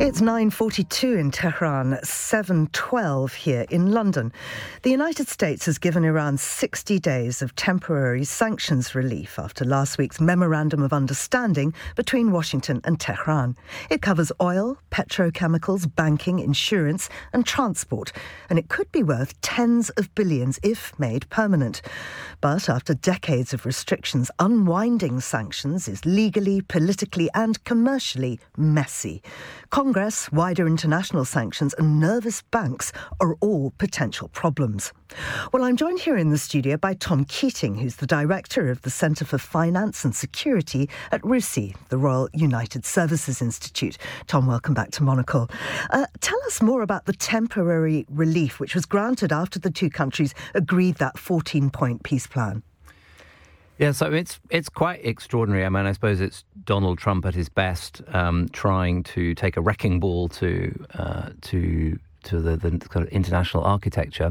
It's 9:42 in Tehran, 7:12 here in London. The United States has given Iran 60 days of temporary sanctions relief after last week's Memorandum of Understanding between Washington and Tehran. It covers oil, petrochemicals, banking, insurance and transport, and it could be worth tens of billions if made permanent. But after decades of restrictions, unwinding sanctions is legally, politically and commercially messy. Congress, wider international sanctions and nervous banks are all potential problems. Well, I'm joined here in the studio by Tom Keating, who's the director of the Centre for Finance and Security at RUSI, the Royal United Services Institute. Tom, welcome back to Monocle. Tell us more about the temporary relief which was granted after the two countries agreed that 14-point peace plan. Yeah, so it's quite extraordinary. I mean, I suppose it's Donald Trump at his best, trying to take a wrecking ball to the kind of international architecture.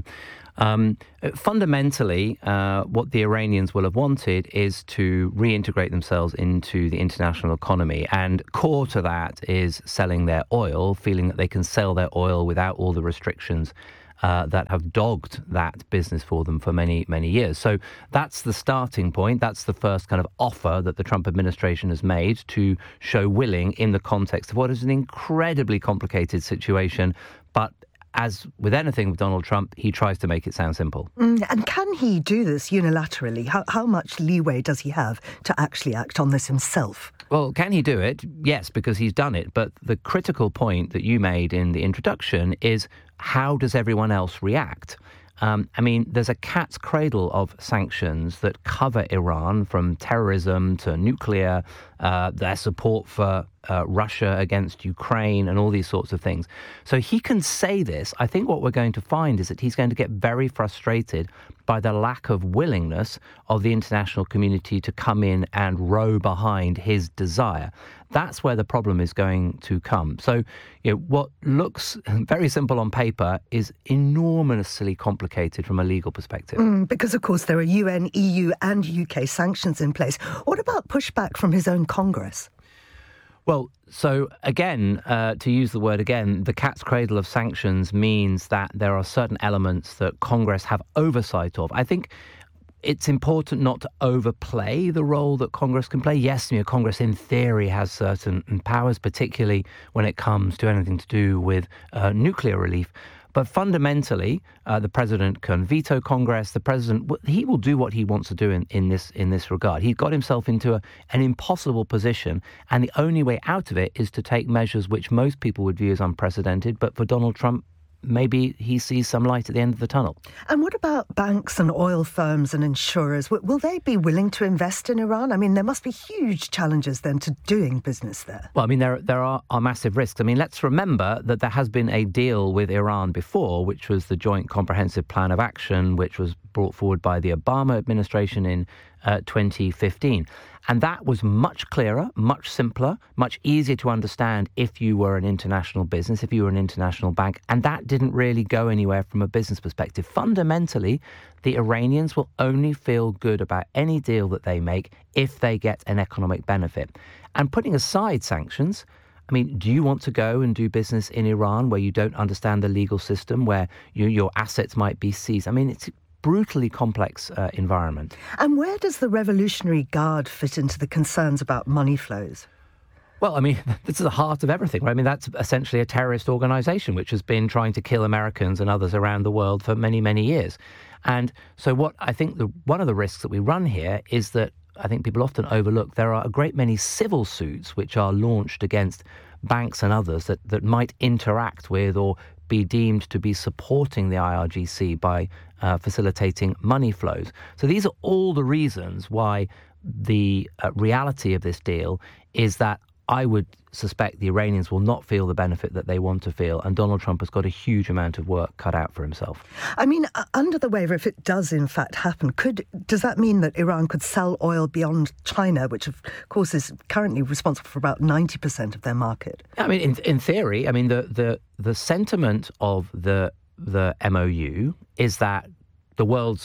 Fundamentally, what the Iranians will have wanted is to reintegrate themselves into the international economy, and core to that is selling their oil, feeling that they can sell their oil without all the restrictions that have dogged that business for them for many, many years. So that's the starting point. That's the first kind of offer that the Trump administration has made to show willing in the context of what is an incredibly complicated situation. But as with anything with Donald Trump, he tries to make it sound simple. And can he do this unilaterally? How much leeway does he have to actually act on this himself? Well, can he do it? Yes, because he's done it. But the critical point that you made in the introduction is, how does everyone else react? I mean, there's a cat's cradle of sanctions that cover Iran, from terrorism to nuclear, their support for Russia against Ukraine and all these sorts of things. So he can say this. I think what we're going to find is that he's going to get very frustrated by the lack of willingness of the international community to come in and row behind his desire. That's where the problem is going to come. So, what looks very simple on paper is enormously complicated from a legal perspective. Because, of course, there are UN, EU and UK sanctions in place. What about pushback from his own Congress? Well, so again, to use the word again, the cat's cradle of sanctions means that there are certain elements that Congress have oversight of. I think it's important not to overplay the role that Congress can play. Yes, Congress in theory has certain powers, particularly when it comes to anything to do with nuclear relief. But fundamentally, the president can veto Congress. The president, he will do what he wants to do in this regard. He's got himself into an impossible position, and the only way out of it is to take measures which most people would view as unprecedented. But for Donald Trump, maybe he sees some light at the end of the tunnel. And what about banks and oil firms and insurers? Will they be willing to invest in Iran? I mean, there must be huge challenges then to doing business there. Well, I mean, there are massive risks. I mean, let's remember that there has been a deal with Iran before, which was the Joint Comprehensive Plan of Action, which was brought forward by the Obama administration in 2015. And that was much clearer, much simpler, much easier to understand if you were an international business, if you were an international bank. And that didn't really go anywhere from a business perspective. Fundamentally, the Iranians will only feel good about any deal that they make if they get an economic benefit. And putting aside sanctions, I mean, do you want to go and do business in Iran where you don't understand the legal system, where your assets might be seized? I mean, it's brutally complex environment. And where does the Revolutionary Guard fit into the concerns about money flows? Well, I mean, this is the heart of everything, right? I mean, that's essentially a terrorist organization which has been trying to kill Americans and others around the world for many, many years. And so what I think one of the risks that we run here is that I think people often overlook there are a great many civil suits which are launched against banks and others that might interact with or be deemed to be supporting the IRGC by facilitating money flows. So these are all the reasons why the reality of this deal is that I would suspect the Iranians will not feel the benefit that they want to feel, and Donald Trump has got a huge amount of work cut out for himself. I mean, under the waiver, if it does in fact happen, does that mean that Iran could sell oil beyond China, which of course is currently responsible for about 90% of their market? I mean, in theory, I mean, the sentiment of the MOU is that the world's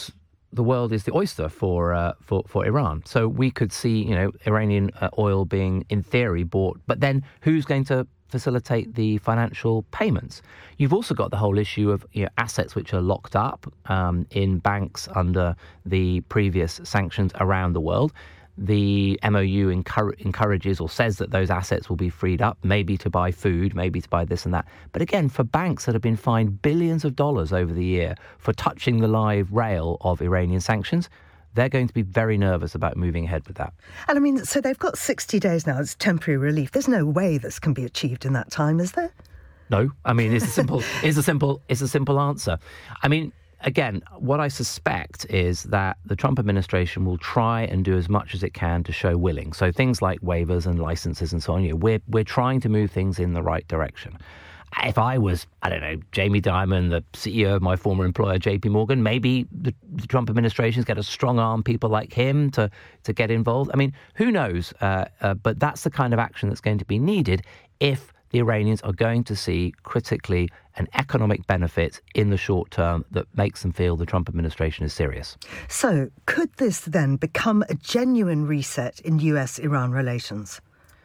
the world is the oyster for Iran. So we could see, Iranian oil being, in theory, bought. But then who's going to facilitate the financial payments? You've also got the whole issue of assets which are locked up in banks under the previous sanctions around the world. The MOU encourages or says that those assets will be freed up, maybe to buy food, maybe to buy this and that. But again, for banks that have been fined billions of dollars over the year for touching the live rail of Iranian sanctions, they're going to be very nervous about moving ahead with that. And so they've got 60 days now as temporary relief. There's no way this can be achieved in that time, is there? No. It's a simple answer. Again, what I suspect is that the Trump administration will try and do as much as it can to show willing. So things like waivers and licenses and so on, we're trying to move things in the right direction. If I was, Jamie Dimon, the CEO of my former employer, JP Morgan, maybe the Trump administration's got a strong arm people like him to get involved. Who knows? But that's the kind of action that's going to be needed if the Iranians are going to see critically an economic benefit in the short term that makes them feel the Trump administration is serious. So could this then become a genuine reset in US-Iran relations?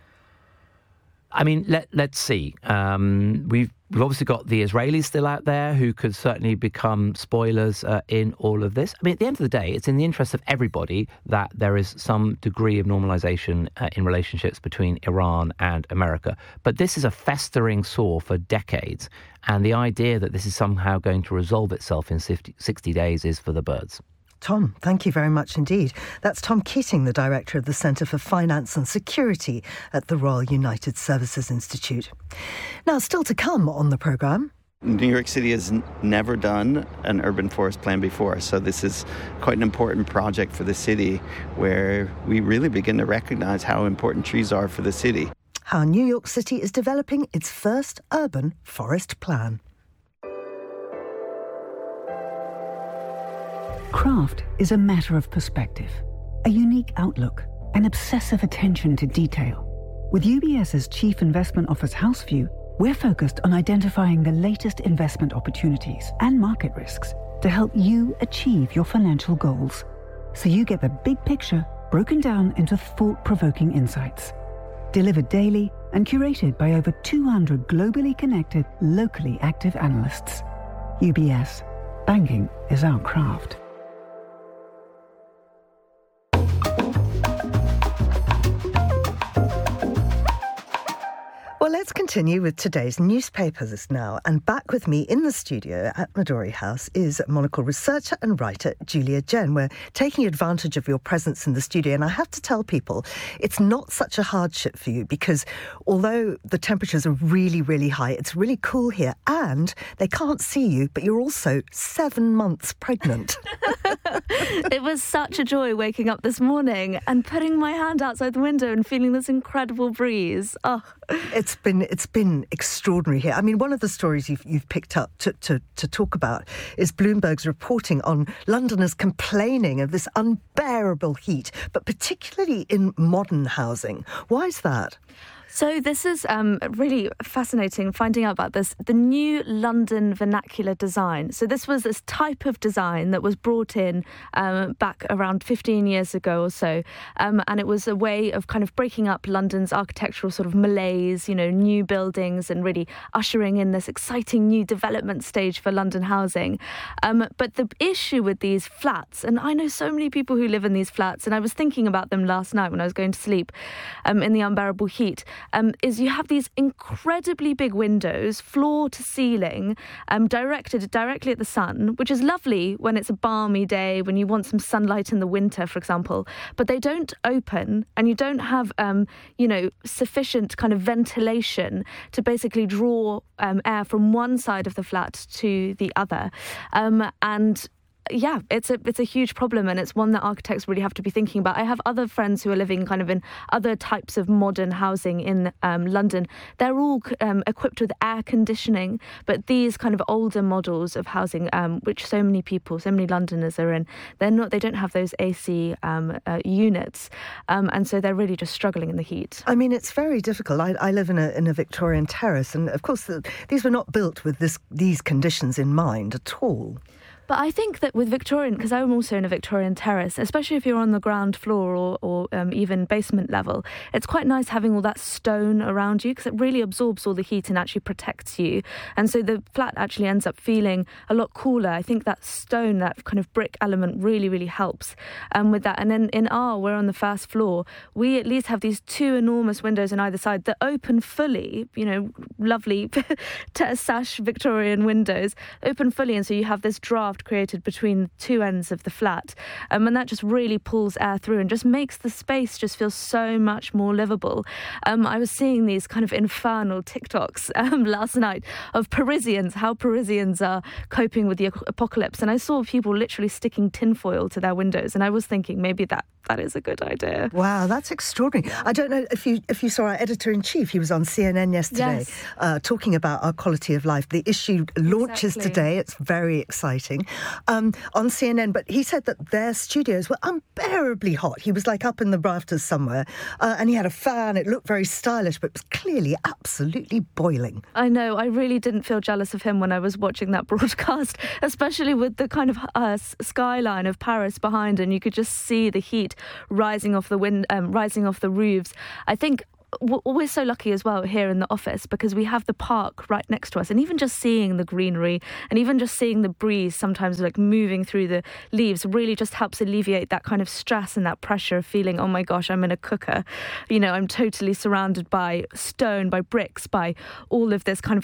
Let's see. We've obviously got the Israelis still out there who could certainly become spoilers in all of this. At the end of the day, it's in the interest of everybody that there is some degree of normalization in relationships between Iran and America. But this is a festering sore for decades. And the idea that this is somehow going to resolve itself in 60 days is for the birds. Tom, thank you very much indeed. That's Tom Keating, the Director of the Centre for Finance and Security at the Royal United Services Institute. Now, still to come on the programme. New York City has never done an urban forest plan before, so this is quite an important project for the city where we really begin to recognise how important trees are for the city. How New York City is developing its first urban forest plan. Craft is a matter of perspective, a unique outlook, an obsessive attention to detail. With UBS's Chief Investment Office Houseview, we're focused on identifying the latest investment opportunities and market risks to help you achieve your financial goals. So you get the big picture broken down into thought-provoking insights. Delivered daily and curated by over 200 globally connected, locally active analysts. UBS. Banking is our craft. Well, let's continue with today's newspapers now. And back with me in the studio at Midori House is Monocle researcher and writer Julia Jen. We're taking advantage of your presence in the studio. And I have to tell people, it's not such a hardship for you because although the temperatures are really, really high, it's really cool here. And they can't see you, but you're also 7 months pregnant. It was such a joy waking up this morning and putting my hand outside the window and feeling this incredible breeze. Oh, It's been extraordinary here. One of the stories you've picked up to talk about is Bloomberg's reporting on Londoners complaining of this unbearable heat, but particularly in modern housing. Why is that? So this is really fascinating, finding out about this, the new London vernacular design. So this was this type of design that was brought in back around 15 years ago or so. And it was a way of kind of breaking up London's architectural sort of malaise, new buildings and really ushering in this exciting new development stage for London housing. But the issue with these flats, and I know so many people who live in these flats, and I was thinking about them last night when I was going to sleep in the unbearable heat, is you have these incredibly big windows, floor to ceiling, directed directly at the sun, which is lovely when it's a balmy day, when you want some sunlight in the winter, for example. But they don't open, and you don't have, sufficient kind of ventilation to basically draw air from one side of the flat to the other. Yeah, it's a huge problem, and it's one that architects really have to be thinking about. I have other friends who are living kind of in other types of modern housing in London. They're all equipped with air conditioning, but these kind of older models of housing, which so many Londoners are in, they don't have those AC units, and so they're really just struggling in the heat. It's very difficult. I live in a Victorian terrace, and of course these were not built with these conditions in mind at all. But I think that with Victorian, because I'm also in a Victorian terrace, especially if you're on the ground floor or even basement level, it's quite nice having all that stone around you because it really absorbs all the heat and actually protects you. And so the flat actually ends up feeling a lot cooler. I think that stone, that kind of brick element really, really helps with that. And then we're on the first floor. We at least have these two enormous windows on either side that open fully, lovely sash Victorian windows, open fully. And so you have this draft created between two ends of the flat. And that just really pulls air through and just makes the space just feel so much more livable. I was seeing these kind of infernal TikToks last night of Parisians, how Parisians are coping with the apocalypse. And I saw people literally sticking tinfoil to their windows. And I was thinking maybe that is a good idea. Wow, that's extraordinary. I don't know if you saw our editor-in-chief. He was on CNN yesterday talking about our quality of life. The issue launches today. It's very exciting on CNN. But he said that their studios were unbearably hot. He was like up in the rafters somewhere and he had a fan. It looked very stylish, but it was clearly absolutely boiling. I know. I really didn't feel jealous of him when I was watching that broadcast, especially with the kind of skyline of Paris behind, and you could just see the heat rising off the roofs. I think we're so lucky as well here in the office because we have the park right next to us, and even just seeing the greenery and even just seeing the breeze sometimes like moving through the leaves really just helps alleviate that kind of stress and that pressure of feeling, oh my gosh, I'm in a cooker. I'm totally surrounded by stone, by bricks, by all of this kind of